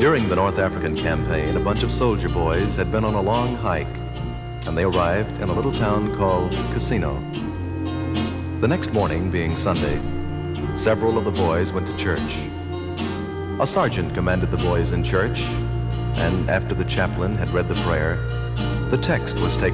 During the North African campaign, a bunch of soldier boys had been on a long hike, and they arrived in a little town called Cassino. The next morning, being Sunday, several of the boys went to church. A sergeant commanded the boys in church, and after the chaplain had read the prayer, the text was taken